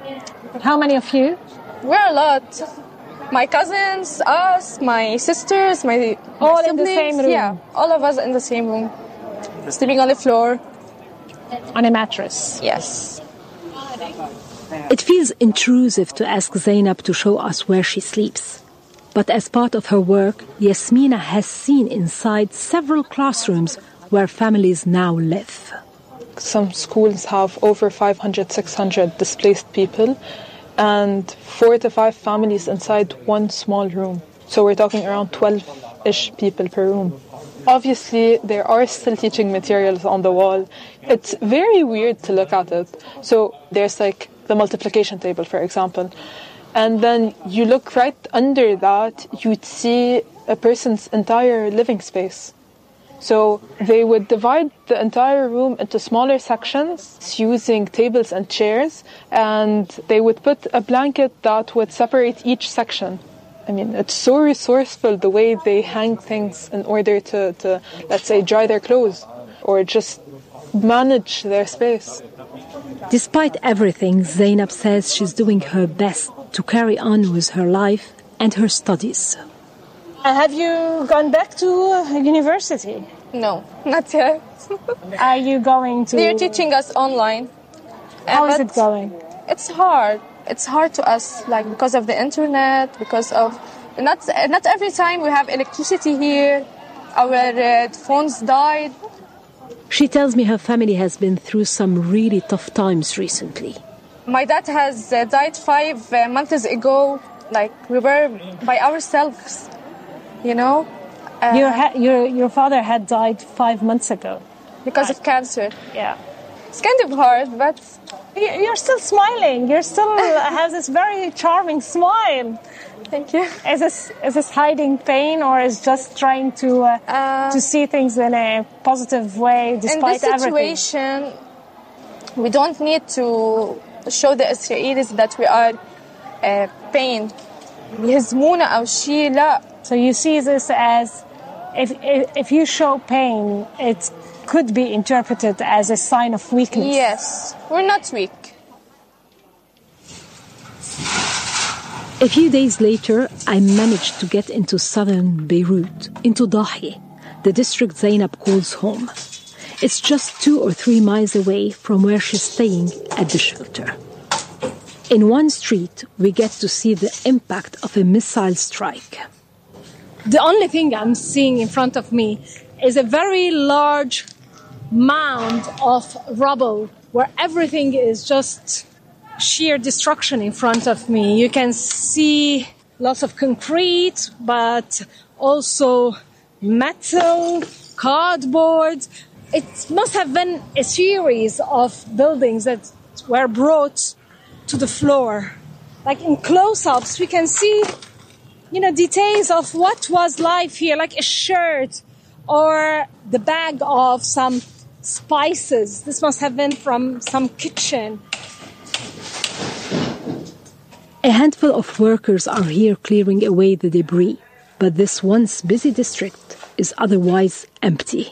How many of you? We're a lot. My cousins, us, my sisters, my all siblings. In the same room? Yeah, all of us in the same room. Sleeping on the floor. On a mattress? Yes. It feels intrusive to ask Zainab to show us where she sleeps. But as part of her work, Yasmina has seen inside several classrooms where families now live. Some schools have over 500, 600 displaced people and 4 to 5 families inside one small room. So we're talking around 12-ish people per room. Obviously, there are still teaching materials on the wall. It's very weird to look at it. So there's like the multiplication table, for example. And then you look right under that, you'd see a person's entire living space. So they would divide the entire room into smaller sections using tables and chairs, and they would put a blanket that would separate each section. I mean, it's so resourceful the way they hang things in order to let's say, dry their clothes or just manage their space. Despite everything, Zainab says she's doing her best to carry on with her life and her studies. Have you gone back to university? No, not yet. Are you going to? They're teaching us online. How is it going? It's hard. It's hard to us, like because of the internet, because of not every time we have electricity here. Our phones died. She tells me her family has been through some really tough times recently. My dad has died 5 months ago. Like we were by ourselves, you know. Your father had died 5 months ago because of cancer. Yeah, it's kind of hard, but you're still smiling. You still have this very charming smile. Thank you. Is this hiding pain, or is just trying to see things in a positive way despite everything? In this situation, we don't need to show the Israelis that we are pain. يهزمونا أو شيء لا. So you see this as if you show pain, it could be interpreted as a sign of weakness. Yes, we're not weak. A few days later, I managed to get into southern Beirut, into Dahieh, the district Zainab calls home. It's just 2 or 3 miles away from where she's staying at the shelter. In one street, we get to see the impact of a missile strike. The only thing I'm seeing in front of me is a very large mound of rubble where everything is just sheer destruction in front of me. You can see lots of concrete, but also metal, cardboard. It must have been a series of buildings that were brought to the floor. Like in close-ups, we can see, details of what was life here, like a shirt or the bag of some spices. This must have been from some kitchen. A handful of workers are here clearing away the debris, but this once busy district is otherwise empty.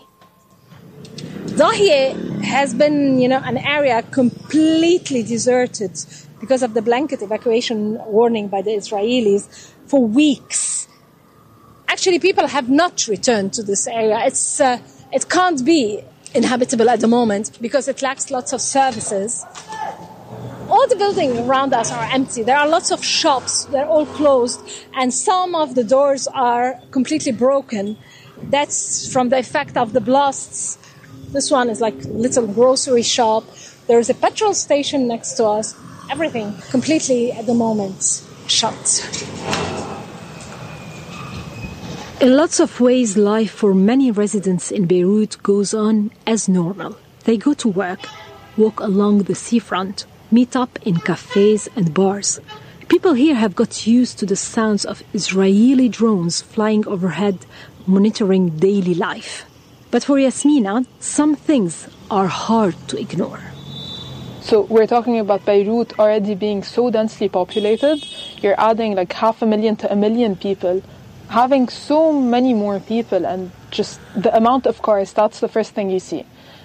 Dahieh has been, an area completely deserted because of the blanket evacuation warning by the Israelis for weeks. Actually, people have not returned to this area. It can't be inhabitable at the moment because it lacks lots of services. All the buildings around us are empty. There are lots of shops. They're all closed. And some of the doors are completely broken. That's from the effect of the blasts. This one is like a little grocery shop. There is a petrol station next to us. Everything completely, at the moment, shut. In lots of ways, life for many residents in Beirut goes on as normal. They go to work, walk along the seafront, meet up in cafes and bars. People here have got used to the sounds of Israeli drones flying overhead, monitoring daily life. But for Yasmina, some things are hard to ignore. So we're talking about Beirut already being so densely populated. You're adding like 500,000 to 1 million people. Having so many more people and just the amount of cars, that's the first thing you see.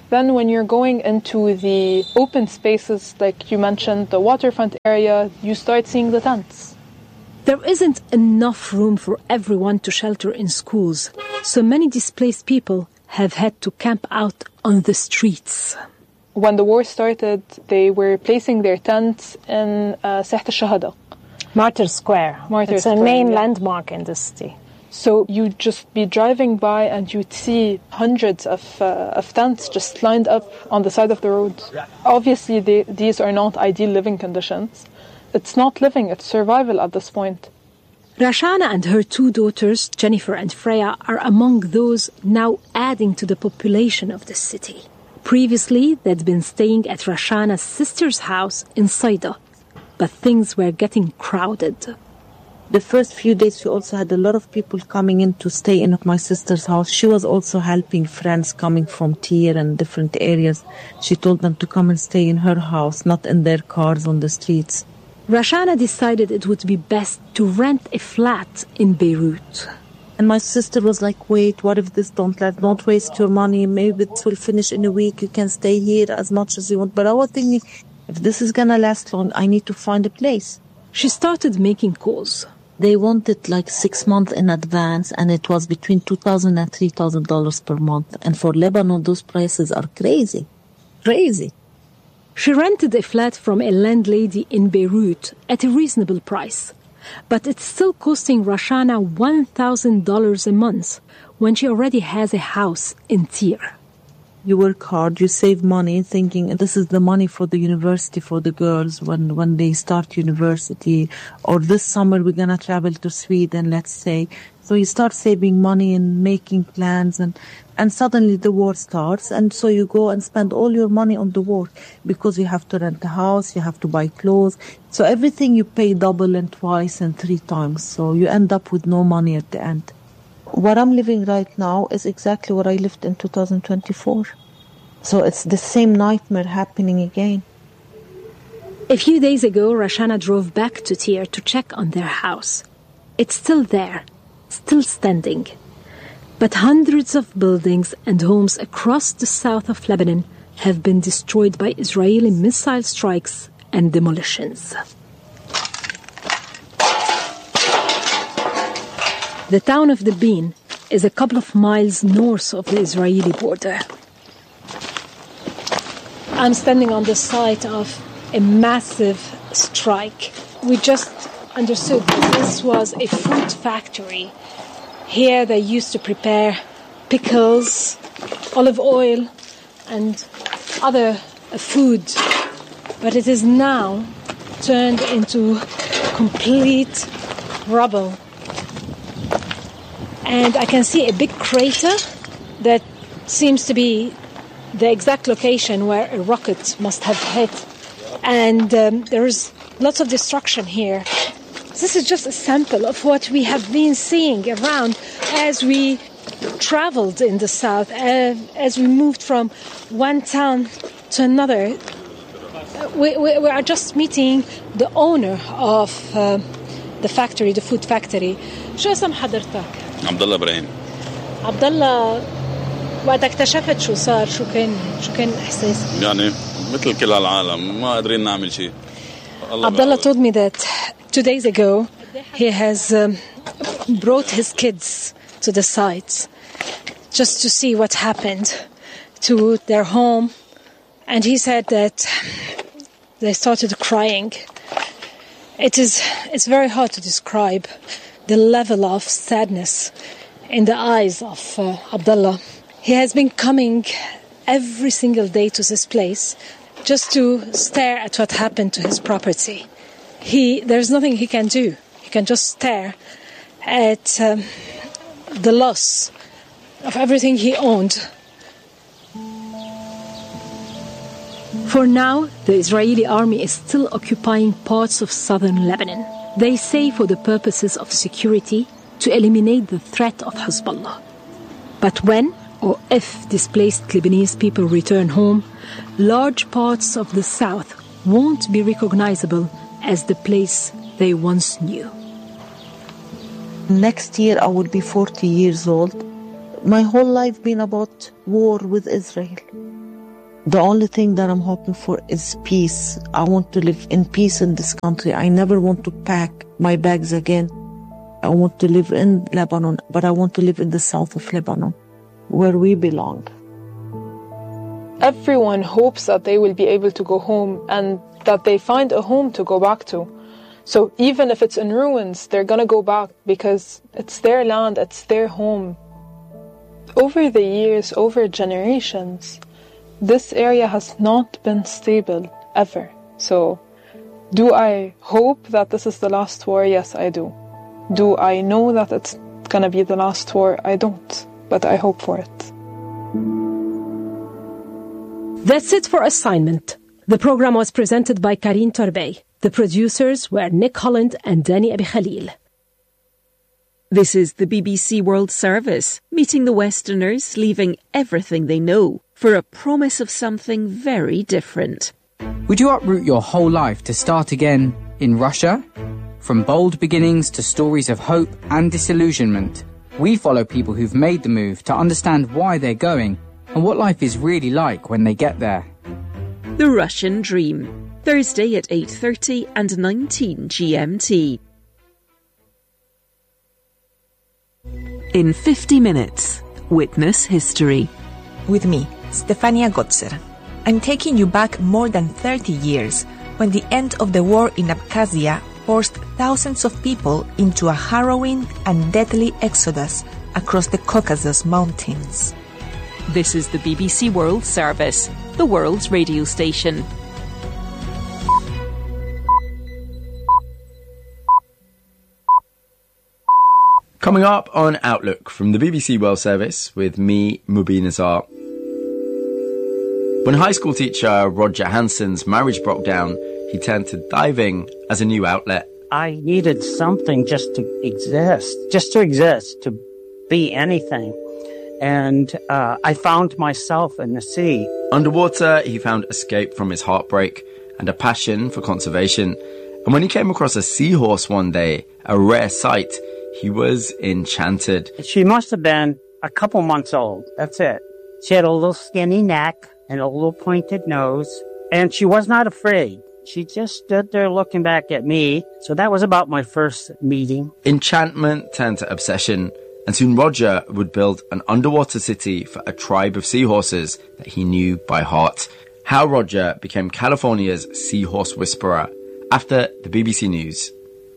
Then when you're going into the open spaces, like you mentioned, the waterfront area, you start seeing the tents. There isn't enough room for everyone to shelter in schools, so many displaced people have had to camp out on the streets. When the war started, they were placing their tents in Saht al-Shahada. Martyr Square. It's a main landmark in the city. So you'd just be driving by and you'd see hundreds of tents just lined up on the side of the road. Obviously, these are not ideal living conditions. It's not living, it's survival at this point. Rashana and her two daughters, Jennifer and Freya, are among those now adding to the population of the city. Previously, they'd been staying at Rashana's sister's house in Saida, but things were getting crowded. The first few days, we also had a lot of people coming in to stay in my sister's house. She was also helping friends coming from Tyre and different areas. She told them to come and stay in her house, not in their cars on the streets. Rashana decided it would be best to rent a flat in Beirut. And my sister was like, wait, what if this don't waste your money. Maybe it will finish in a week. You can stay here as much as you want. But I was thinking, if this is going to last long, I need to find a place. She started making calls. They wanted like 6 months in advance, and it was between $2,000 and $3,000 per month. And for Lebanon, those prices are crazy. Crazy. She rented a flat from a landlady in Beirut at a reasonable price. But it's still costing Rashana $1,000 a month when she already has a house in Tyre. You work hard, you save money, thinking this is the money for the university for the girls when they start university. Or this summer we're going to travel to Sweden, let's say. So you start saving money and making plans, and suddenly the war starts. And so you go and spend all your money on the war because you have to rent a house, you have to buy clothes. So everything you pay double and twice and 3 times. So you end up with no money at the end. What I'm living right now is exactly what I lived in 2024. So it's the same nightmare happening again. A few days ago, Rashana drove back to Tyre to check on their house. It's still there, still standing. But hundreds of buildings and homes across the south of Lebanon have been destroyed by Israeli missile strikes and demolitions. The town of Debin is a couple of miles north of the Israeli border. I'm standing on the site of a massive strike. We just understood that this was a fruit factory. Here they used to prepare pickles, olive oil, and other food. But it is now turned into complete rubble. And I can see a big crater that seems to be the exact location where a rocket must have hit. And there is lots of destruction here. This is just a sample of what we have been seeing around as we traveled in the south, as we moved from one town to another. We are just meeting the owner of the factory, the food factory. شو اسم حضرتك؟ عبد الله ابراهيم. عبد الله، وقت اكتشفت شو صار شو كان احساسك؟ يعني مثل كل العالم ما قادرين نعمل شيء. Abdullah told me that 2 days ago he has brought his kids to the site just to see what happened to their home, and he said that they started crying. It's very hard to describe the level of sadness in the eyes of Abdullah. He has been coming every single day to this place just to stare at what happened to his property. There's nothing he can do. He can just stare at the loss of everything he owned. For now, the Israeli army is still occupying parts of southern Lebanon. They say for the purposes of security, to eliminate the threat of Hezbollah. But when or if displaced Lebanese people return home, large parts of the south won't be recognizable as the place they once knew. Next year I will be 40 years old. My whole life been about war with Israel. The only thing that I'm hoping for is peace. I want to live in peace in this country. I never want to pack my bags again. I want to live in Lebanon, but I want to live in the south of Lebanon, where we belong. Everyone hopes that they will be able to go home and that they find a home to go back to. So even if it's in ruins, they're going to go back because it's their land, it's their home. Over the years, over generations, this area has not been stable, ever. So, do I hope that this is the last war? Yes, I do. Do I know that it's going to be the last war? I don't, but I hope for it. That's it for Assignment. The program was presented by Karine Torbey. The producers were Nick Holland and Danny Abi Khalil. This is the BBC World Service, meeting the Westerners, leaving everything they know for a promise of something very different. Would you uproot your whole life to start again in Russia? From bold beginnings to stories of hope and disillusionment, we follow people who've made the move to understand why they're going and what life is really like when they get there. The Russian Dream, Thursday at 8:30 and 19 GMT. In 50 minutes, witness history. With me, Stefania Gotzer. I'm taking you back more than 30 years, when the end of the war in Abkhazia forced thousands of people into a harrowing and deadly exodus across the Caucasus Mountains. This is the BBC World Service, the world's radio station. Coming up on Outlook from the BBC World Service with me, Mubin Azar. When high school teacher Roger Hansen's marriage broke down, he turned to diving as a new outlet. I needed something just to exist, to be anything. And I found myself in the sea. Underwater, he found escape from his heartbreak and a passion for conservation. And when he came across a seahorse one day, a rare sight, he was enchanted. She must have been a couple months old. That's it. She had a little skinny neck and a little pointed nose. And she was not afraid. She just stood there looking back at me. So that was about my first meeting. Enchantment turned to obsession. And soon Roger would build an underwater city for a tribe of seahorses that he knew by heart. How Roger became California's seahorse whisperer. After the BBC News.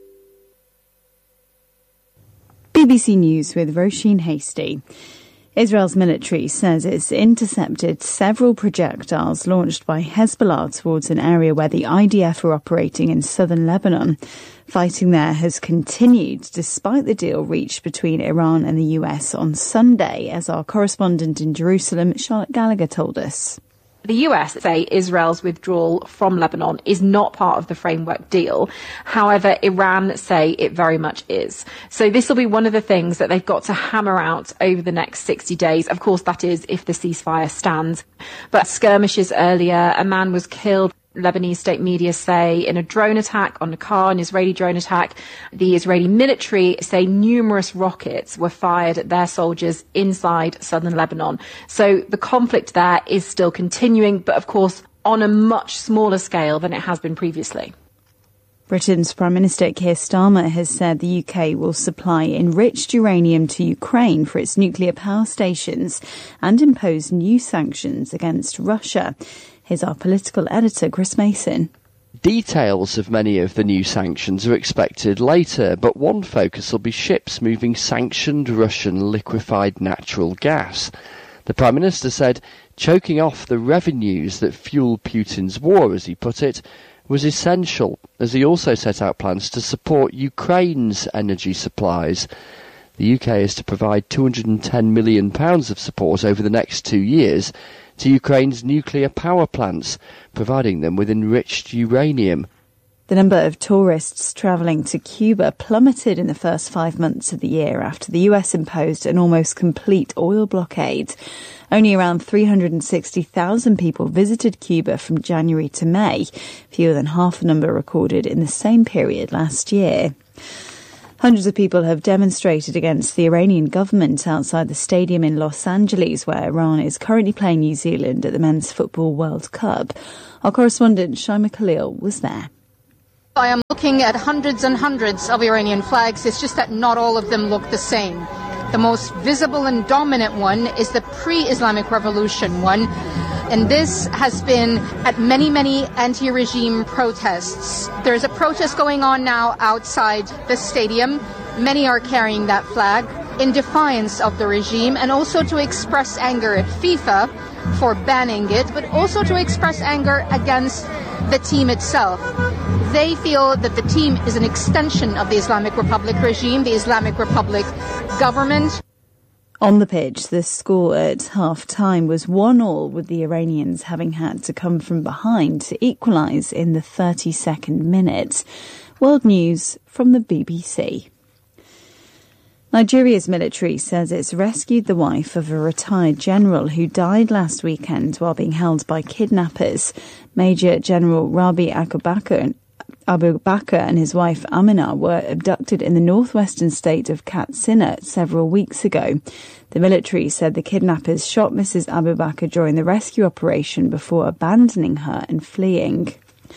BBC News with Roisin Hasty. Israel's military says it's intercepted several projectiles launched by Hezbollah towards an area where the IDF are operating in southern Lebanon. Fighting there has continued despite the deal reached between Iran and the US on Sunday, as our correspondent in Jerusalem, Charlotte Gallagher, told us. The US say Israel's withdrawal from Lebanon is not part of the framework deal. However, Iran say it very much is. So this will be one of the things that they've got to hammer out over the next 60 days. Of course, that is if the ceasefire stands. But skirmishes earlier, a man was killed. Lebanese state media say in a drone attack on a car, an Israeli drone attack. The Israeli military say numerous rockets were fired at their soldiers inside southern Lebanon. So the conflict there is still continuing, but of course on a much smaller scale than it has been previously. Britain's Prime Minister Keir Starmer has said the UK will supply enriched uranium to Ukraine for its nuclear power stations and impose new sanctions against Russia. Here's our political editor, Chris Mason. Details of many of the new sanctions are expected later, but one focus will be ships moving sanctioned Russian liquefied natural gas. The Prime Minister said choking off the revenues that fuel Putin's war, as he put it, was essential, as he also set out plans to support Ukraine's energy supplies. The UK is to provide £210 million of support over the next 2 years to Ukraine's nuclear power plants, providing them with enriched uranium. The number of tourists travelling to Cuba plummeted in the first 5 months of the year after the US imposed an almost complete oil blockade. Only around 360,000 people visited Cuba from January to May, fewer than half the number recorded in the same period last year. Hundreds of people have demonstrated against the Iranian government outside the stadium in Los Angeles, where Iran is currently playing New Zealand at the Men's Football World Cup. Our correspondent Shaima Khalil was there. I am looking at hundreds and hundreds of Iranian flags. It's just that not all of them look the same. The most visible and dominant one is the pre-Islamic Revolution one. And this has been at many, many anti-regime protests. There's a protest going on now outside the stadium. Many are carrying that flag in defiance of the regime and also to express anger at FIFA for banning it, but also to express anger against the team itself. They feel that the team is an extension of the Islamic Republic regime, the Islamic Republic government. On the pitch, the score at half-time was 1-1, with the Iranians having had to come from behind to equalise in the 32nd minute. World News from the BBC. Nigeria's military says it's rescued the wife of a retired general who died last weekend while being held by kidnappers. Major General Rabi Abubakar and his wife Amina were abducted in the northwestern state of Katsina several weeks ago. The military said the kidnappers shot Mrs. Abubakar during the rescue operation before abandoning her and fleeing.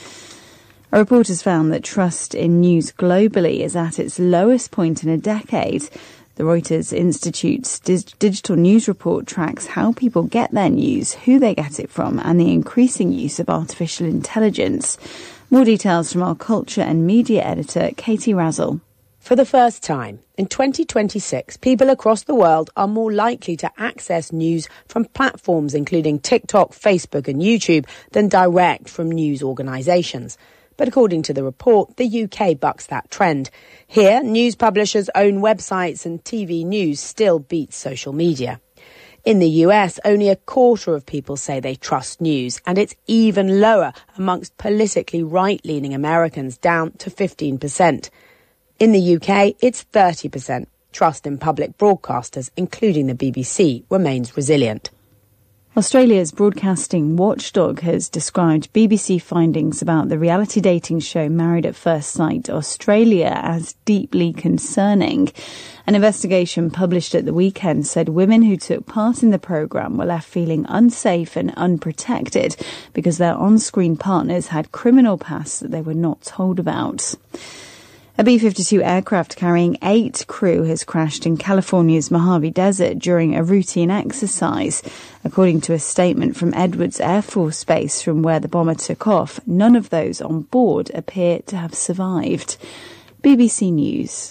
A report has found that trust in news globally is at its lowest point in a decade. The Reuters Institute's digital news report tracks how people get their news, who they get it from, and the increasing use of artificial intelligence. More details from our culture and media editor, Katie Razzle. For the first time, in 2026, people across the world are more likely to access news from platforms including TikTok, Facebook and YouTube than direct from news organisations. But according to the report, the UK bucks that trend. Here, news publishers' own websites and TV news still beats social media. In the US, only a quarter of people say they trust news, and it's even lower amongst politically right-leaning Americans, down to 15%. In the UK, it's 30%. Trust in public broadcasters, including the BBC, remains resilient. Australia's broadcasting watchdog has described BBC findings about the reality dating show Married at First Sight Australia as deeply concerning. An investigation published at the weekend said women who took part in the programme were left feeling unsafe and unprotected because their on-screen partners had criminal pasts that they were not told about. A B-52 aircraft carrying 8 crew has crashed in California's Mojave Desert during a routine exercise. According to a statement from Edwards Air Force Base from where the bomber took off, none of those on board appear to have survived. BBC News.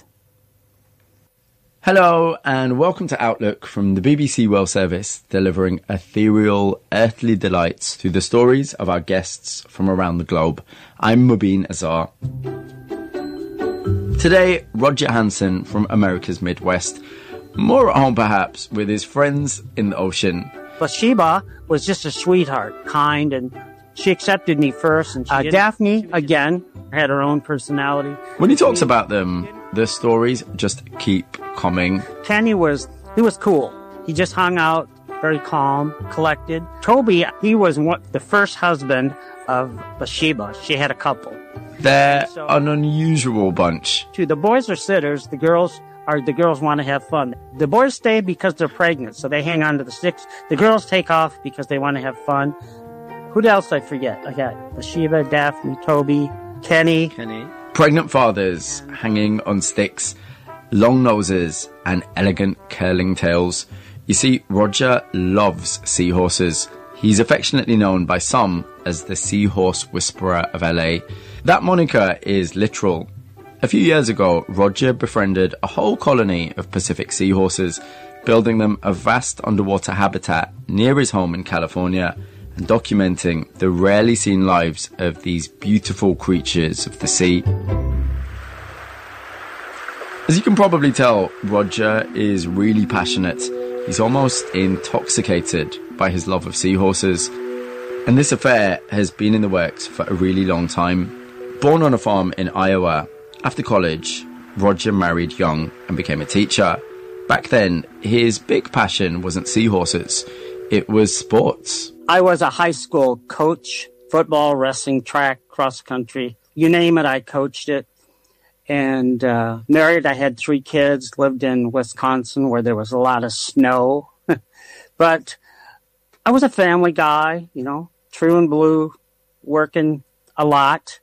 Hello and welcome to Outlook from the BBC World Service, delivering ethereal, earthly delights through the stories of our guests from around the globe. I'm Mubin Azar. Today, Roger Hansen from America's Midwest, more at home perhaps with his friends in the ocean. Bathsheba was just a sweetheart, kind, and she accepted me first. And Daphne, again, had her own personality. When he talks about them, the stories just keep coming. Kenny was cool. He just hung out, very calm, collected. Toby, he was the first husband of Bathsheba. She had a couple. They're an unusual bunch. The boys are sitters. The girls want to have fun. The boys stay because they're pregnant, so they hang on to the sticks. The girls take off because they want to have fun. Who else I forget? I got Bathsheba, Daphne, Toby, Kenny. Pregnant fathers hanging on sticks, long noses and elegant curling tails. You see, Roger loves seahorses. He's affectionately known by some as the Seahorse Whisperer of LA. That moniker is literal. A few years ago, Roger befriended a whole colony of Pacific seahorses, building them a vast underwater habitat near his home in California and documenting the rarely seen lives of these beautiful creatures of the sea. As you can probably tell, Roger is really passionate. He's almost intoxicated by his love of seahorses. And this affair has been in the works for a really long time. Born on a farm in Iowa, after college, Roger married young and became a teacher. Back then, his big passion wasn't seahorses, it was sports. I was a high school coach, football, wrestling, track, cross country. You name it, I coached it. and married. I had 3 kids, lived in Wisconsin where there was a lot of snow. But I was a family guy, true and blue, working a lot,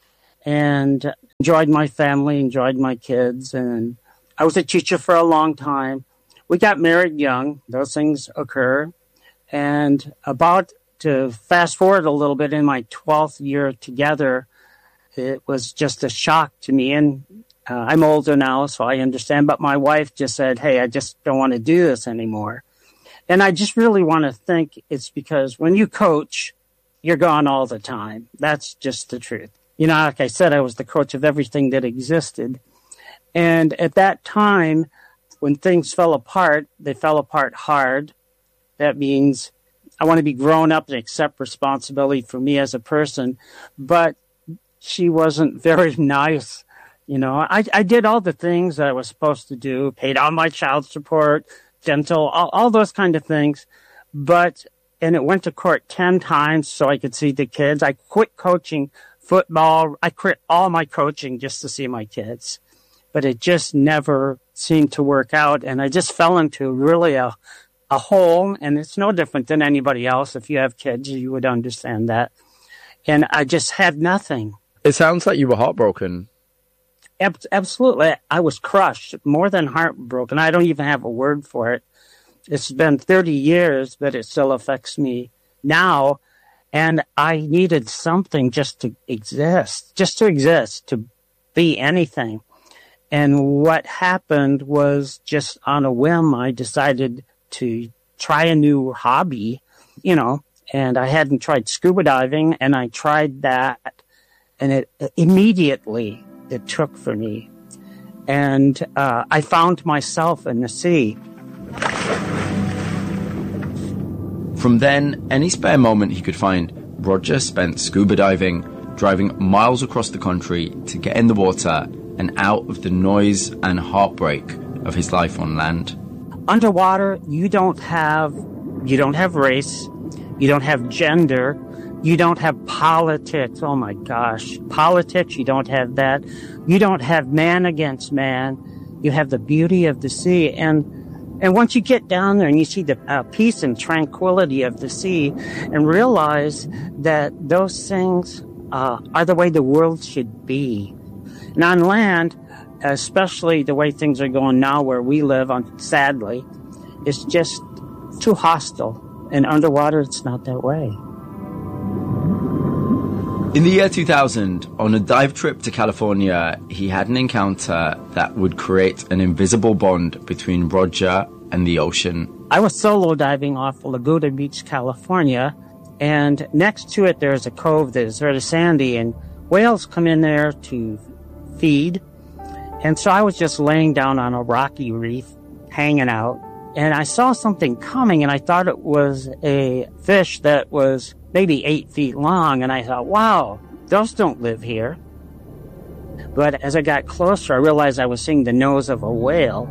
and enjoyed my family, enjoyed my kids, and I was a teacher for a long time. We got married young. Those things occur. And about to fast forward a little bit, in my 12th year together, it was just a shock to me. And I'm older now, so I understand. But my wife just said, hey, I just don't want to do this anymore. And I just really want to think it's because when you coach, you're gone all the time. That's just the truth. Like I said, I was the coach of everything that existed. And at that time, when things fell apart, they fell apart hard. That means I want to be grown up and accept responsibility for me as a person. But she wasn't very nice. I did all the things that I was supposed to do, paid all my child support, dental, all those kind of things. And it went to court 10 times so I could see the kids. I quit coaching football. I quit all my coaching just to see my kids. But it just never seemed to work out. And I just fell into really a hole. And it's no different than anybody else. If you have kids, you would understand that. And I just had nothing. It sounds like you were heartbroken. Absolutely. I was crushed, more than heartbroken. I don't even have a word for it. It's been 30 years, but it still affects me now. And I needed something just to exist, to be anything. And what happened was, just on a whim, I decided to try a new hobby, and I hadn't tried scuba diving, and I tried that, and it immediately took for me. And I found myself in the sea. From then, any spare moment he could find, Roger spent scuba diving, driving miles across the country to get in the water and out of the noise and heartbreak of his life on land. Underwater, you don't have race, you don't have gender, you don't have politics. Oh my gosh. Politics, you don't have that. You don't have man against man. You have the beauty of the sea. And once you get down there and you see the peace and tranquility of the sea and realize that those things are the way the world should be. And on land, especially the way things are going now where we live, sadly, it's just too hostile. And underwater, it's not that way. In the year 2000, on a dive trip to California, he had an encounter that would create an invisible bond between Roger and the ocean. I was solo diving off Laguna Beach, California, and next to it there's a cove that is very sandy, and whales come in there to feed. And so I was just laying down on a rocky reef, hanging out, and I saw something coming, and I thought it was a fish that was maybe 8 feet long, and I thought, wow, those don't live here. But as I got closer, I realized I was seeing the nose of a whale.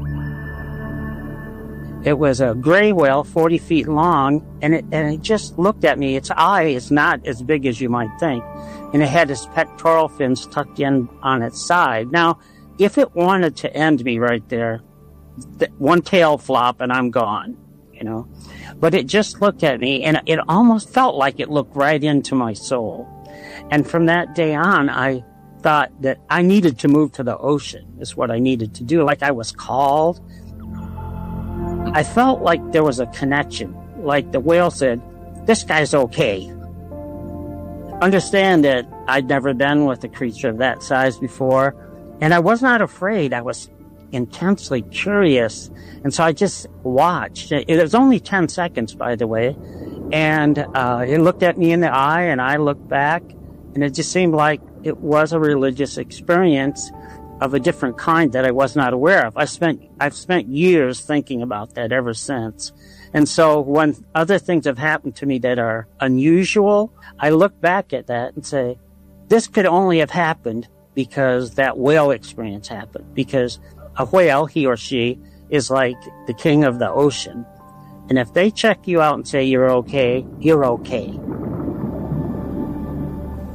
It was a gray whale, 40 feet long, and it just looked at me. Its eye is not as big as you might think, and it had its pectoral fins tucked in on its side. Now, if it wanted to end me right there, one tail flop and I'm gone, But it just looked at me, and it almost felt like it looked right into my soul. And from that day on, I thought that I needed to move to the ocean, is what I needed to do, like I was called. I felt like there was a connection, like the whale said, this guy's okay. Understand that I'd never been with a creature of that size before, and I was not afraid. I was intensely curious, and so I just watched. It was only 10 seconds, by the way, and it looked at me in the eye, and I looked back, and it just seemed like it was a religious experience of a different kind that I was not aware of. I've spent years thinking about that ever since. And so when other things have happened to me that are unusual, I look back at that and say, this could only have happened because that whale experience happened. Because a whale, he or she, is like the king of the ocean. And if they check you out and say you're okay, you're okay.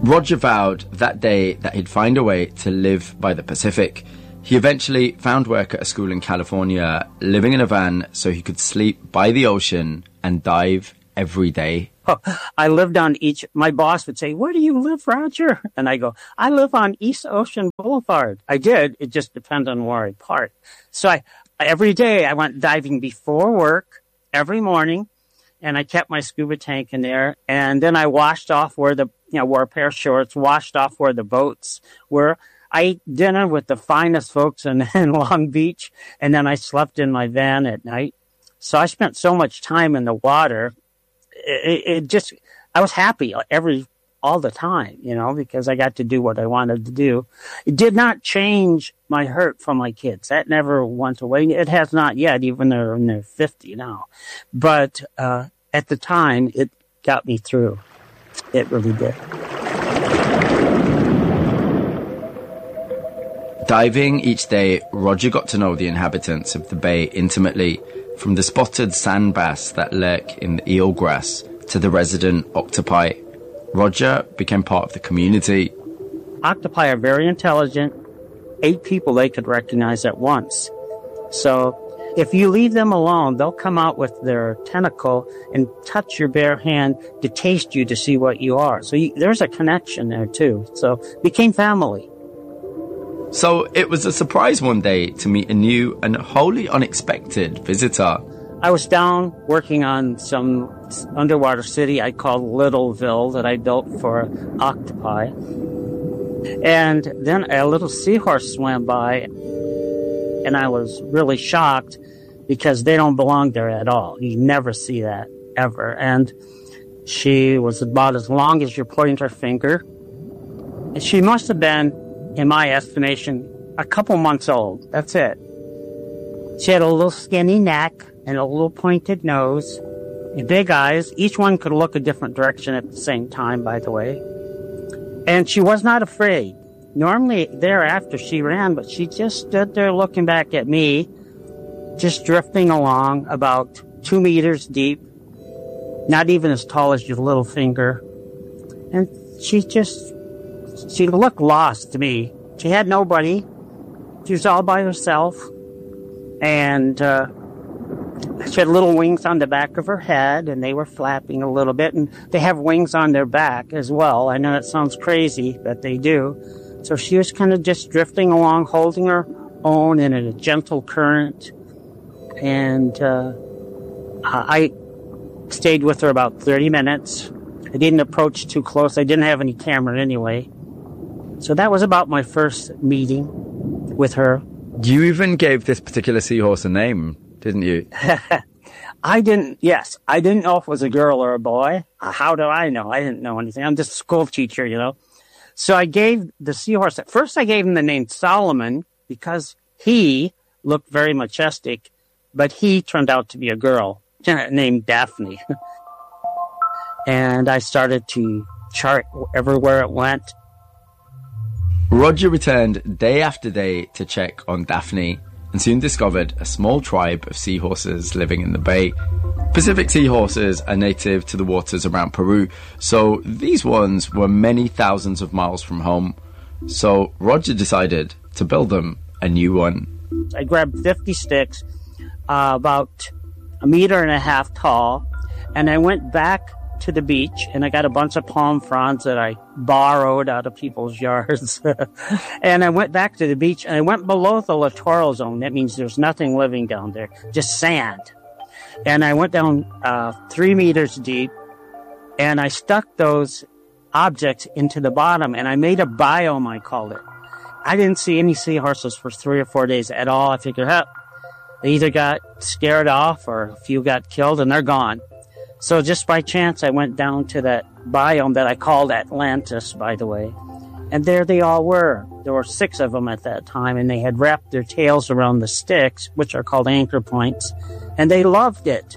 Roger vowed that day that he'd find a way to live by the Pacific. He eventually found work at a school in California, living in a van so he could sleep by the ocean and dive every day. I lived on my boss would say, "Where do you live, Roger?" And I go, "I live on East Ocean Boulevard." I did. It just depends on where I park. So every day I went diving before work, every morning, and I kept my scuba tank in there. And then I washed off wore a pair of shorts, washed off where the boats were. I ate dinner with the finest folks in Long Beach, and then I slept in my van at night. So I spent so much time in the water. I was happy all the time, because I got to do what I wanted to do. It did not change my hurt from my kids. That never went away. It has not yet, even though they're in their 50 now. But at the time, it got me through. It really did. Diving each day, Roger got to know the inhabitants of the bay intimately, from the spotted sand bass that lurk in the eelgrass to the resident octopi. Roger became part of the community. Octopi are very intelligent. 8 people they could recognize at once. So if you leave them alone, they'll come out with their tentacle and touch your bare hand to taste you to see what you are. So there's a connection there too. So became family. So it was a surprise one day to meet a new and wholly unexpected visitor. I was down working on some underwater city I called Littleville that I built for octopi. And then a little seahorse swam by, and I was really shocked because they don't belong there at all. You never see that, ever. And she was about as long as your pointer finger. And she must have been, in my estimation, a couple months old. That's it. She had a little skinny neck and a little pointed nose and big eyes. Each one could look a different direction at the same time, by the way. And she was not afraid. Normally, thereafter, she ran, but she just stood there looking back at me, just drifting along about 2 meters deep, not even as tall as your little finger. And she looked lost to me. She had nobody. She was all by herself. And she had little wings on the back of her head, and they were flapping a little bit. And they have wings on their back as well. I know that sounds crazy, but they do. So she was kind of just drifting along, holding her own in a gentle current. And I stayed with her about 30 minutes. I didn't approach too close. I didn't have any camera anyway. So that was about my first meeting with her. You even gave this particular seahorse a name, didn't you? I didn't know if it was a girl or a boy. How do I know? I didn't know anything. I'm just a school teacher, So I gave the seahorse, at first I gave him the name Solomon because he looked very majestic, but he turned out to be a girl named Daphne. And I started to chart everywhere it went. Roger returned day after day to check on Daphne and soon discovered a small tribe of seahorses living in the bay. Pacific seahorses are native to the waters around Peru, so these ones were many thousands of miles from home. So Roger decided to build them a new one. I grabbed 50 sticks, about 1.5 meters tall, and I went back to the beach, and I got a bunch of palm fronds that I borrowed out of people's yards. And I went back to the beach, and I went below the littoral zone. That means there's nothing living down there, just sand. And I went down 3 meters deep, and I stuck those objects into the bottom, and I made a biome, I called it. I didn't see any seahorses for 3 or 4 days at all. I figured, they either got scared off or a few got killed, and they're gone. So just by chance, I went down to that biome that I called Atlantis, by the way. And there they all were. There were 6 of them at that time, and they had wrapped their tails around the sticks, which are called anchor points, and they loved it.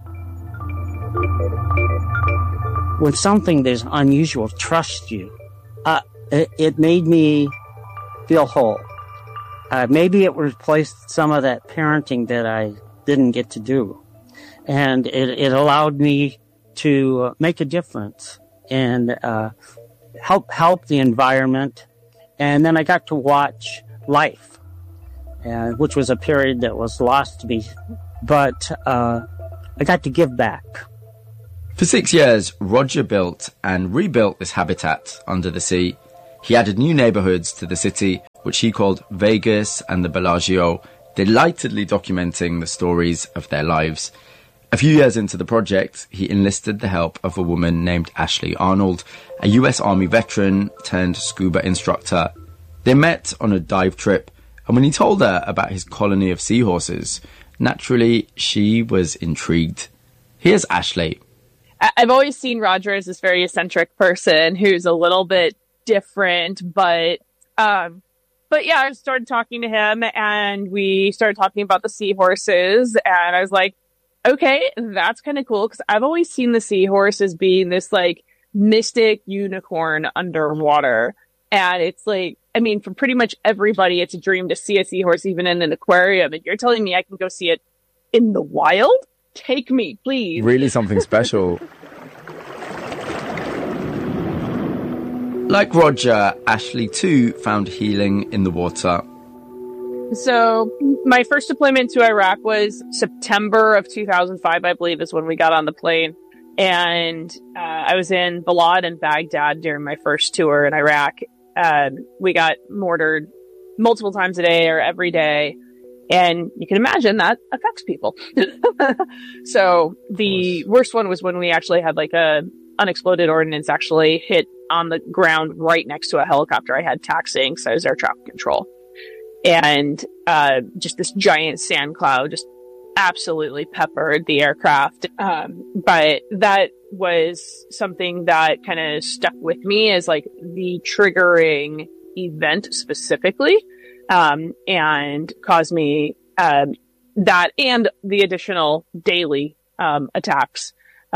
When something that's unusual trusts you, it made me feel whole. Maybe it replaced some of that parenting that I didn't get to do. And it allowed me to make a difference. And help the environment. And then I got to watch life, which was a period that was lost to me. But I got to give back. For 6 years, Roger built and rebuilt this habitat under the sea. He added new neighborhoods to the city, which he called Vegas and the Bellagio, delightedly documenting the stories of their lives. A few years into the project, he enlisted the help of a woman named Ashley Arnold, a US Army veteran turned scuba instructor. They met on a dive trip, and when he told her about his colony of seahorses, naturally, she was intrigued. Here's Ashley. I've always seen Roger as this very eccentric person who's a little bit different, but yeah, I started talking to him and we started talking about the seahorses, and I was like, okay, that's kind of cool, because I've always seen the seahorse as being this like mystic unicorn underwater. And it's like, I mean, for pretty much everybody, it's a dream to see a seahorse even in an aquarium. And you're telling me I can go see it in the wild? Take me, please. Really something special. Like Roger, Ashley too found healing in the water. So my first deployment to Iraq was September of 2005, I believe, is when we got on the plane. And I was in Balad and Baghdad during my first tour in Iraq. We got mortared multiple times a day or every day. And you can imagine that affects people. So the worst one was when we actually had like a unexploded ordnance actually hit on the ground right next to a helicopter I had taxiing, so I was air traffic control. And just this giant sand cloud just absolutely peppered the aircraft. But that was something that kind of stuck with me as like the triggering event specifically, and caused me that, and the additional daily attacks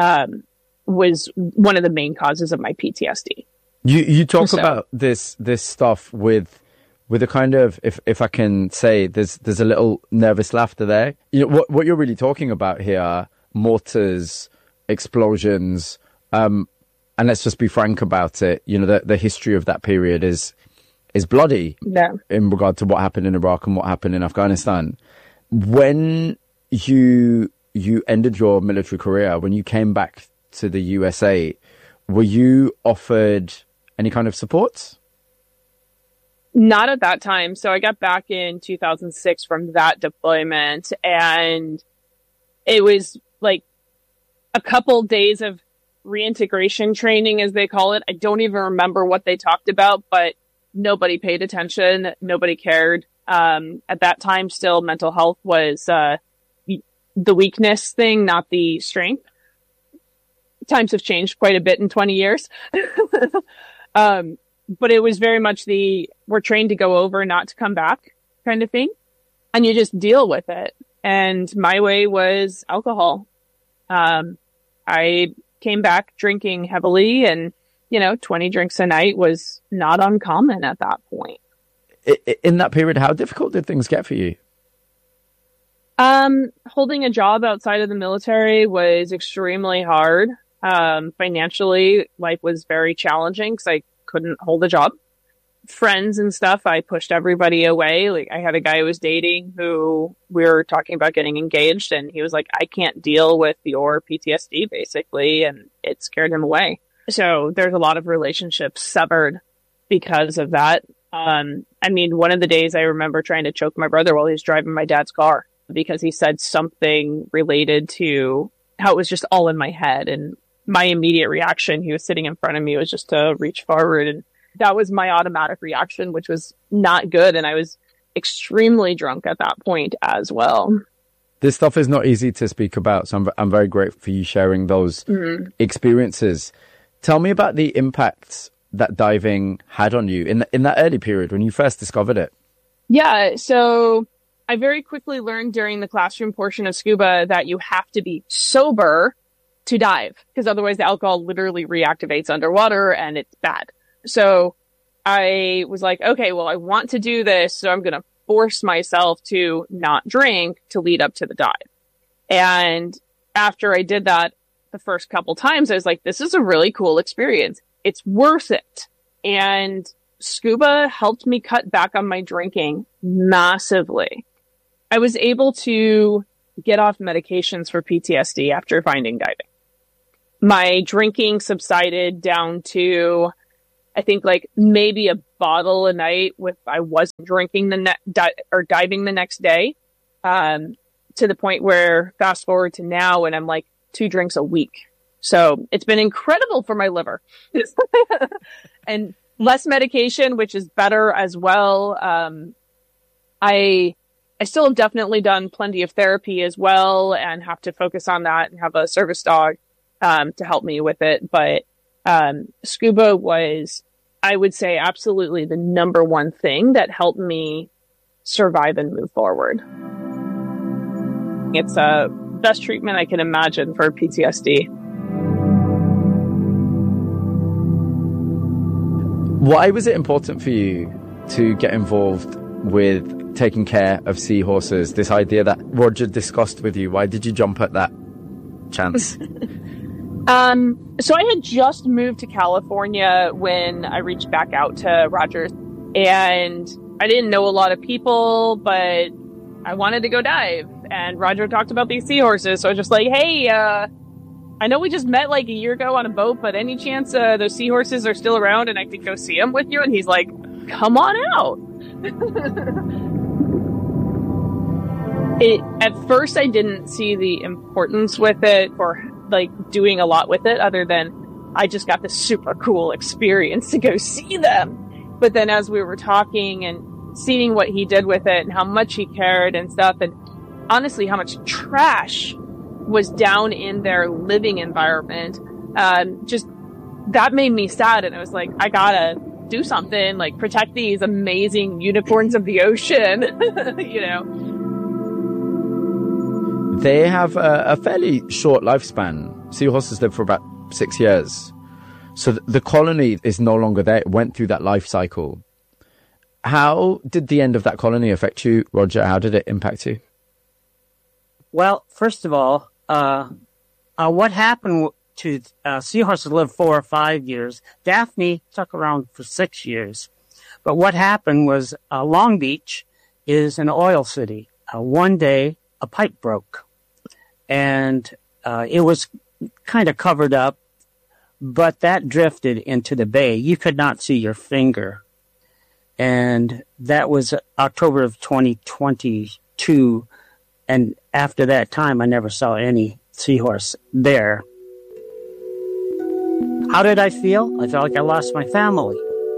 was one of the main causes of my PTSD. You talk about this stuff with a kind of, if I can say, there's a little nervous laughter there. You know, what you're really talking about here are mortars, explosions, and let's just be frank about it. You know, the history of that period is bloody in regard to what happened in Iraq and what happened in Afghanistan. When you ended your military career, when you came back to the USA, were you offered any kind of support? Not at that time. So I got back in 2006 from that deployment, and it was like a couple days of reintegration training, as they call it. I don't even remember what they talked about, but nobody paid attention. Nobody cared. At that time, still mental health was the weakness thing, not the strength. Times have changed quite a bit in 20 years. But it was very much we're trained to go over, not to come back kind of thing. And you just deal with it. And my way was alcohol. I came back drinking heavily, and, 20 drinks a night was not uncommon at that point. In that period, how difficult did things get for you? Holding a job outside of the military was extremely hard. Financially, life was very challenging because I couldn't hold a job. Friends and stuff, I pushed everybody away. Like, I had a guy I was dating who we were talking about getting engaged, and he was like, I can't deal with your PTSD, basically, and it scared him away. So there's a lot of relationships severed because of that. One of the days I remember trying to choke my brother while he was driving my dad's car because he said something related to how it was just all in my head, and my immediate reaction, he was sitting in front of me, was just to reach forward, and that was my automatic reaction, which was not good. And I was extremely drunk at that point as well. This stuff is not easy to speak about, so I'm very grateful for you sharing those experiences. Tell me about the impacts that diving had on you in that early period when you first discovered it. Yeah, so I very quickly learned during the classroom portion of scuba that you have to be sober to dive, because otherwise the alcohol literally reactivates underwater and it's bad. So I was like, okay, well, I want to do this, so I'm going to force myself to not drink to lead up to the dive. And after I did that the first couple times, I was like, this is a really cool experience. It's worth it And scuba helped me cut back on my drinking massively. I was able to get off medications for PTSD after finding diving. My drinking subsided down to, I think, like maybe a bottle a night if I wasn't drinking or diving the next day, to the point where fast forward to now and I'm like 2 drinks a week. So it's been incredible for my liver. And less medication, which is better as well. I still have definitely done plenty of therapy as well and have to focus on that and have a service dog to help me with it. But scuba was, I would say, absolutely the number one thing that helped me survive and move forward. It's the best treatment I can imagine for PTSD. Why was it important for you to get involved with taking care of seahorses? This idea that Roger discussed with you, why did you jump at that chance? So I had just moved to California when I reached back out to Roger, and I didn't know a lot of people, but I wanted to go dive, and Roger talked about these seahorses. So I was just like, hey, I know we just met like a year ago on a boat, but any chance those seahorses are still around and I could go see them with you? And he's like, come on out. At first I didn't see the importance with it or like doing a lot with it, other than I just got this super cool experience to go see them. But then as we were talking and seeing what he did with it and how much he cared and stuff, and honestly how much trash was down in their living environment, just that made me sad. And I was like, I gotta do something, like protect these amazing unicorns of the ocean. You know, they have a fairly short lifespan. Seahorses live for about 6 years, so the colony is no longer there. It went through that life cycle. How did the end of that colony affect you, Roger? How did it impact you? Well, first of all, what happened to seahorses lived 4 or 5 years. Daphne stuck around for 6 years. But what happened was Long Beach is an oil city. One day, a pipe broke. And it was kind of covered up, but that drifted into the bay. You could not see your finger. And that was October of 2022. And after that time, I never saw any seahorse there. How did I feel? I felt like I lost my family.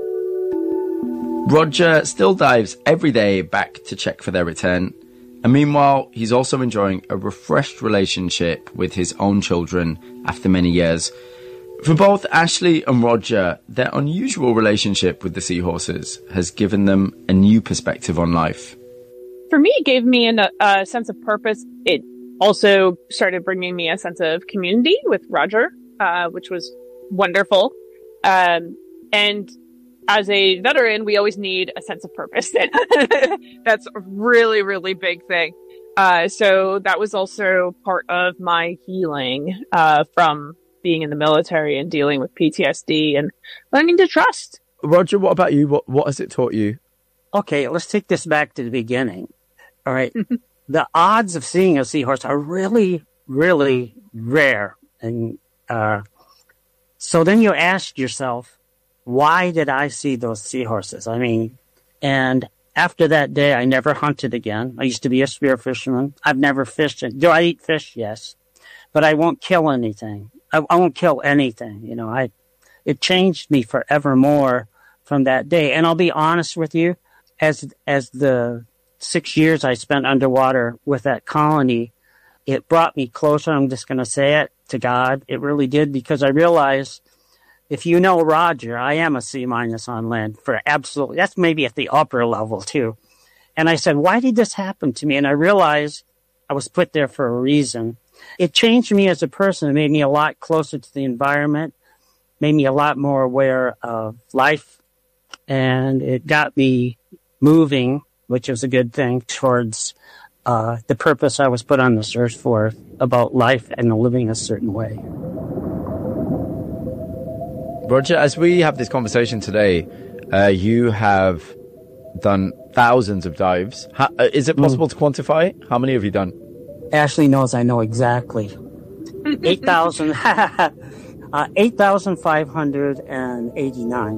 Roger still dives every day back to check for their return. And meanwhile, he's also enjoying a refreshed relationship with his own children after many years. For both Ashley and Roger, their unusual relationship with the seahorses has given them a new perspective on life. For me, it gave me a sense of purpose. It also started bringing me a sense of community with Roger, which was wonderful. And as a veteran, we always need a sense of purpose. That's a really, really big thing. So that was also part of my healing from being in the military and dealing with PTSD and learning to trust. Roger, what about you? What has it taught you? Okay, let's take this back to the beginning. All right. The odds of seeing a seahorse are really, really rare. And so then you ask yourself, why did I see those seahorses? I mean, and after that day, I never hunted again. I used to be a spear fisherman. I've never fished. Do I eat fish? Yes. But I won't kill anything. I won't kill anything. You know, it changed me forevermore from that day. And I'll be honest with you, as the 6 years I spent underwater with that colony, it brought me closer, I'm just going to say it, to God. It really did, because I realized, if you know Roger, I am a C- on land for absolutely, that's maybe at the upper level too. And I said, why did this happen to me? And I realized I was put there for a reason. It changed me as a person. It made me a lot closer to the environment, made me a lot more aware of life, and it got me moving, which was a good thing, towards the purpose I was put on this earth for, about life and living a certain way. Roger, as we have this conversation today, you have done thousands of dives. Is it possible to quantify? How many have you done? Ashley knows I know exactly. 8,589.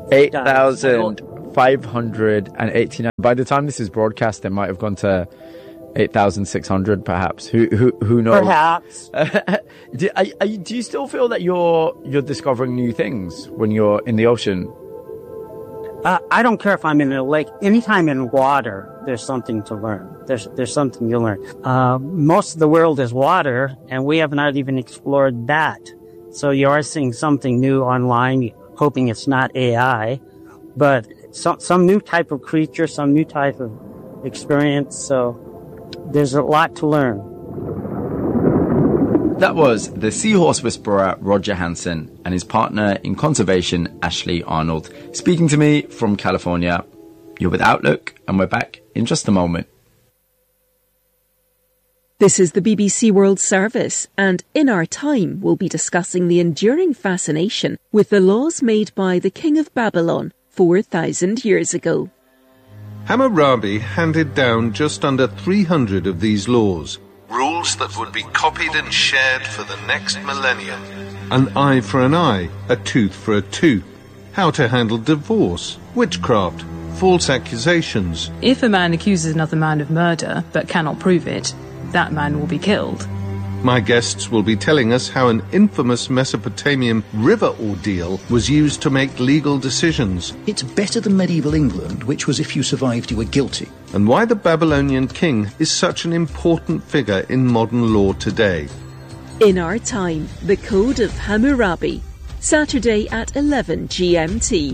8,589. By the time this is broadcast, it might have gone to 8,600, perhaps. Who knows? Perhaps. Do you still feel that you're discovering new things when you're in the ocean? I don't care if I'm in a lake. Anytime in water, there's something to learn. There's something you learn. Most of the world is water, and we have not even explored that. So you are seeing something new online, hoping it's not AI, but some new type of creature, some new type of experience. So there's a lot to learn. That was the seahorse whisperer Roger Hansen and his partner in conservation Ashley Arnold speaking to me from California. You're with Outlook, and we're back in just a moment. This is the BBC World Service, and in our time we'll be discussing the enduring fascination with the laws made by the King of Babylon 4,000 years ago. Hammurabi handed down just under 300 of these laws. Rules that would be copied and shared for the next millennium. An eye for an eye, a tooth for a tooth. How to handle divorce, witchcraft, false accusations. If a man accuses another man of murder but cannot prove it, that man will be killed. My guests will be telling us how an infamous Mesopotamian river ordeal was used to make legal decisions. It's better than medieval England, which was if you survived you were guilty. And why the Babylonian king is such an important figure in modern law today. In our time, the Code of Hammurabi, Saturday at 11 GMT.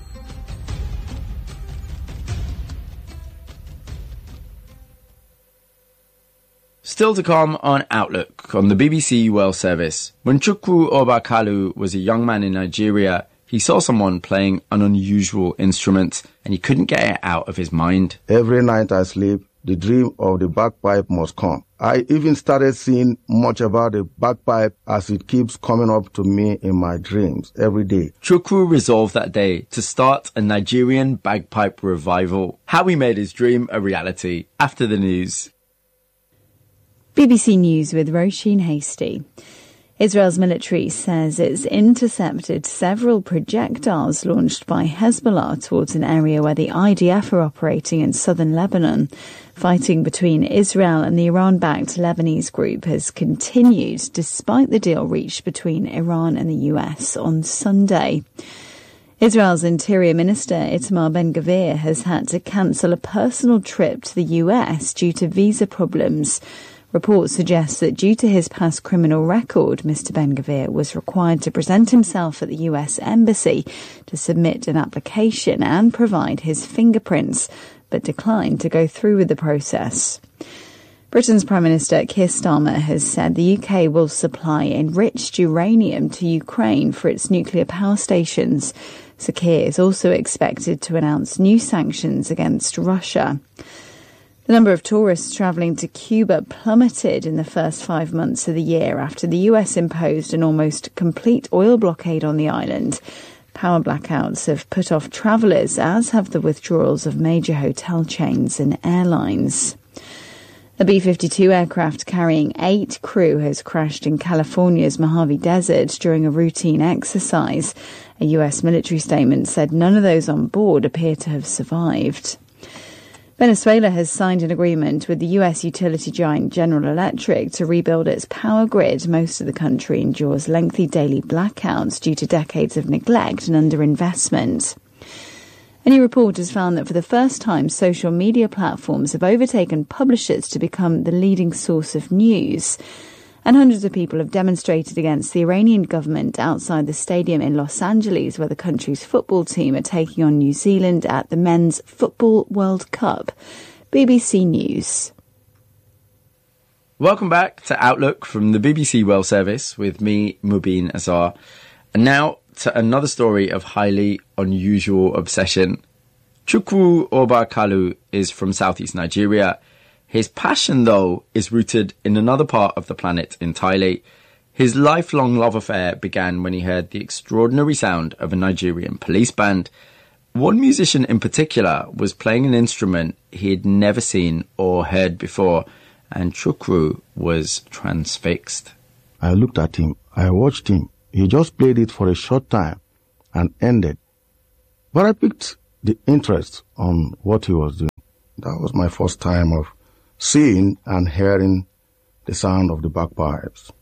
Still to come on Outlook on the BBC World Service. When Chukwu Obakalu was a young man in Nigeria, he saw someone playing an unusual instrument and he couldn't get it out of his mind. Every night I sleep, the dream of the bagpipe must come. I even started seeing much about the bagpipe as it keeps coming up to me in my dreams every day. Chukwu resolved that day to start a Nigerian bagpipe revival. How he made his dream a reality after the news. BBC News with Roisin Hasty. Israel's military says it's intercepted several projectiles launched by Hezbollah towards an area where the IDF are operating in southern Lebanon. Fighting between Israel and the Iran-backed Lebanese group has continued despite the deal reached between Iran and the US on Sunday. Israel's Interior Minister Itamar Ben-Gvir has had to cancel a personal trip to the US due to visa problems. Reports suggest that due to his past criminal record, Mr. Ben-Gvir was required to present himself at the US Embassy to submit an application and provide his fingerprints, but declined to go through with the process. Britain's Prime Minister Keir Starmer has said the UK will supply enriched uranium to Ukraine for its nuclear power stations. Sir Keir is also expected to announce new sanctions against Russia. The number of tourists travelling to Cuba plummeted in the first 5 months of the year after the US imposed an almost complete oil blockade on the island. Power blackouts have put off travellers, as have the withdrawals of major hotel chains and airlines. A B-52 aircraft carrying 8 crew has crashed in California's Mojave Desert during a routine exercise. A US military statement said none of those on board appear to have survived. Venezuela has signed an agreement with the US utility giant General Electric to rebuild its power grid. Most of the country endures lengthy daily blackouts due to decades of neglect and underinvestment. A new report has found that for the first time, social media platforms have overtaken publishers to become the leading source of news. And hundreds of people have demonstrated against the Iranian government outside the stadium in Los Angeles, where the country's football team are taking on New Zealand at the Men's Football World Cup. BBC News. Welcome back to Outlook from the BBC World Service with me, Mubin Azar. And now to another story of highly unusual obsession. Chukwu Obakalu is from southeast Nigeria. His passion, though, is rooted in another part of the planet entirely. His lifelong love affair began when he heard the extraordinary sound of a Nigerian police band. One musician in particular was playing an instrument he had never seen or heard before, and Chukwu was transfixed. I looked at him. I watched him. He just played it for a short time and ended. But I picked the interest on what he was doing. That was my first time of seeing and hearing the sound of the bagpipes.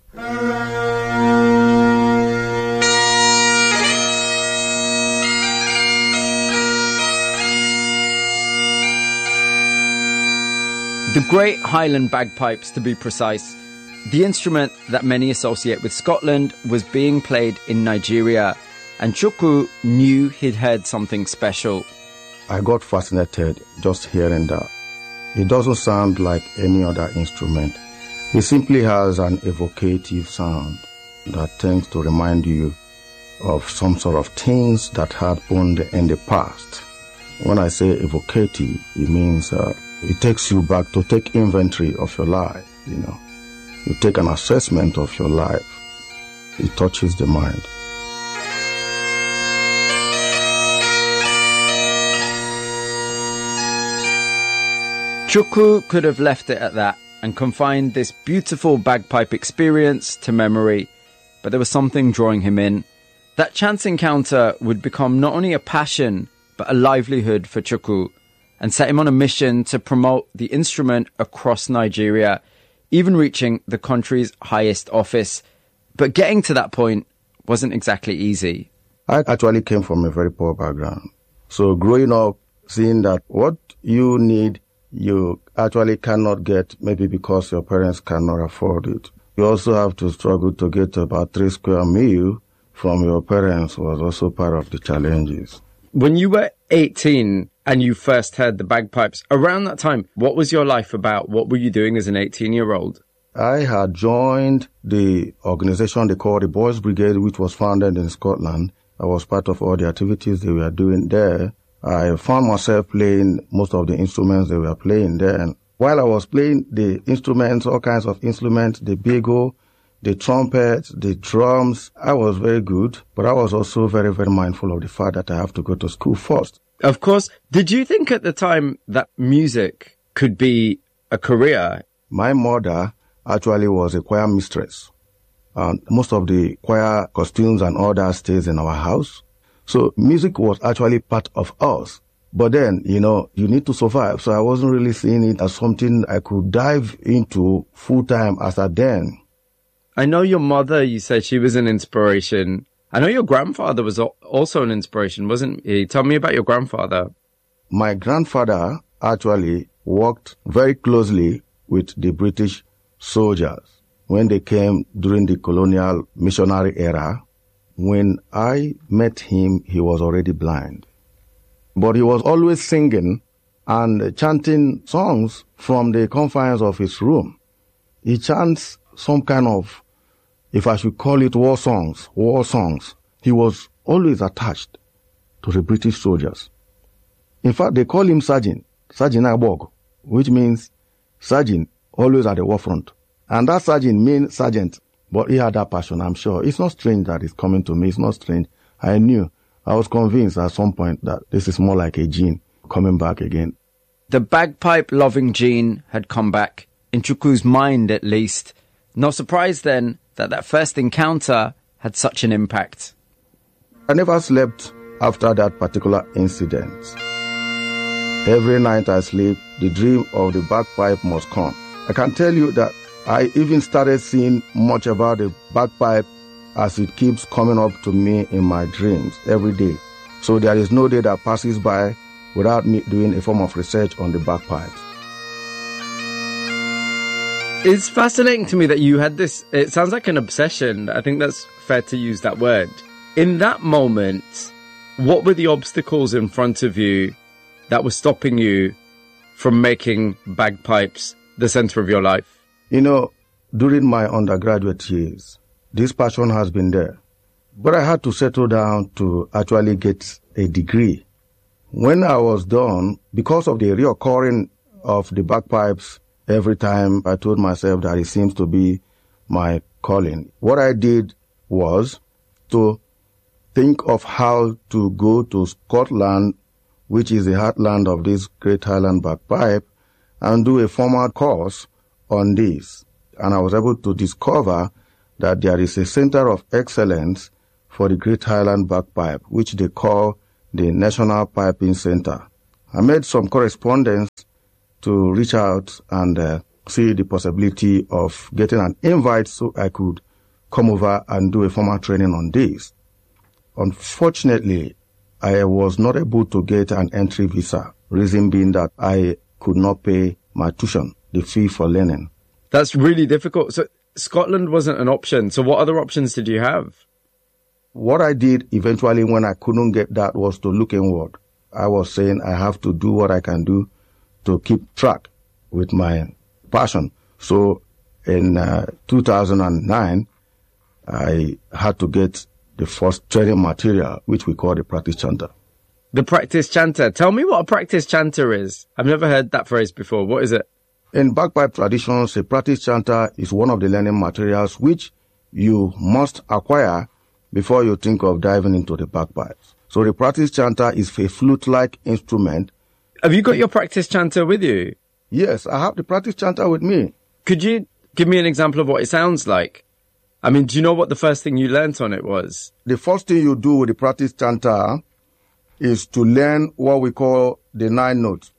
The Great Highland Bagpipes, to be precise, the instrument that many associate with Scotland, was being played in Nigeria, and Chukwu knew he'd heard something special. I got fascinated just hearing that. It doesn't sound like any other instrument. It simply has an evocative sound that tends to remind you of some sort of things that happened in the past. When I say evocative, it means it takes you back to take inventory of your life, You take an assessment of your life. It touches the mind. Chukwu could have left it at that and confined this beautiful bagpipe experience to memory, but there was something drawing him in. That chance encounter would become not only a passion, but a livelihood for Chukwu, and set him on a mission to promote the instrument across Nigeria, even reaching the country's highest office. But getting to that point wasn't exactly easy. I actually came from a very poor background. So growing up, seeing that what you need, you actually cannot get, maybe because your parents cannot afford it. You also have to struggle to get about 3 square meal from your parents was also part of the challenges. When you were 18 and you first heard the bagpipes, around that time, what was your life about? What were you doing as an 18-year-old? I had joined the organization they call the Boys Brigade, which was founded in Scotland. I was part of all the activities they were doing there. I found myself playing most of the instruments they were playing there. And while I was playing the instruments, all kinds of instruments, the bugle, the trumpet, the drums, I was very good, but I was also very, very mindful of the fact that I have to go to school first. Of course. Did you think at the time that music could be a career? My mother actually was a choir mistress. Most of the choir costumes and all that stays in our house. So music was actually part of us. But then, you need to survive. So I wasn't really seeing it as something I could dive into full time as a then. I know your mother, you said she was an inspiration. I know your grandfather was also an inspiration, wasn't he? Tell me about your grandfather. My grandfather actually worked very closely with the British soldiers when they came during the colonial missionary era. When I met him, he was already blind. But he was always singing and chanting songs from the confines of his room. He chants some kind of, if I should call it war songs. He was always attached to the British soldiers. In fact, they call him Sergeant Agbog, which means Sergeant always at the war front. And that Sergeant means Sergeant, but he had that passion, I'm sure. It's not strange that it's coming to me. It's not strange. I was convinced at some point that this is more like a gene coming back again. The bagpipe-loving gene had come back, in Chukwu's mind at least. No surprise then that first encounter had such an impact. I never slept after that particular incident. Every night I sleep, the dream of the bagpipe must come. I can tell you that I even started seeing much about the bagpipe as it keeps coming up to me in my dreams every day. So there is no day that passes by without me doing a form of research on the bagpipes. It's fascinating to me that you had this, it sounds like an obsession. I think that's fair to use that word. In that moment, what were the obstacles in front of you that were stopping you from making bagpipes the center of your life? During my undergraduate years, this passion has been there. But I had to settle down to actually get a degree. When I was done, because of the reoccurring of the bagpipes, every time I told myself that it seems to be my calling. What I did was to think of how to go to Scotland, which is the heartland of this Great Highland Bagpipe, and do a formal course on this. And I was able to discover that there is a center of excellence for the Great Highland Bagpipe, which they call the National Piping Center. I made some correspondence to reach out and see the possibility of getting an invite so I could come over and do a formal training on this. Unfortunately, I was not able to get an entry visa, reason being that I could not pay my tuition, the fee for learning. That's really difficult. So Scotland wasn't an option. So what other options did you have? What I did eventually when I couldn't get that was to look inward. I was saying I have to do what I can do to keep track with my passion. So in 2009, I had to get the first training material, which we call the practice chanter. The practice chanter. Tell me what a practice chanter is. I've never heard that phrase before. What is it? In bagpipe traditions, a practice chanter is one of the learning materials which you must acquire before you think of diving into the bagpipes. So the practice chanter is a flute-like instrument. Have you got your practice chanter with you? Yes, I have the practice chanter with me. Could you give me an example of what it sounds like? I mean, do you know what the first thing you learnt on it was? The first thing you do with the practice chanter is to learn what we call the 9 notes.